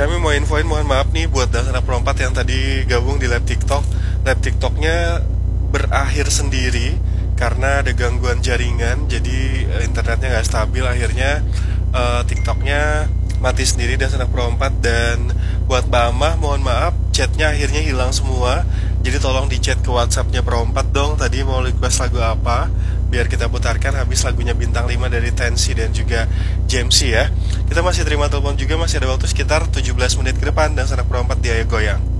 kami mau infoin, mohon maaf nih buat anak perompat yang tadi gabung di live TikTok. Live TikToknya berakhir sendiri karena ada gangguan jaringan, jadi internetnya nggak stabil. Akhirnya TikToknya mati sendiri dan anak perompat. Dan buat Mbak Amah, mohon maaf, chatnya akhirnya hilang semua. Jadi tolong di chat ke WhatsAppnya perompat dong. Tadi mau request lagu apa, biar kita putarkan habis lagunya Bintang 5 dari Tensi dan juga Jamesy ya. Kita masih terima telepon juga, masih ada waktu sekitar 17 menit ke depan dan anak perompat di Ayo Goyang.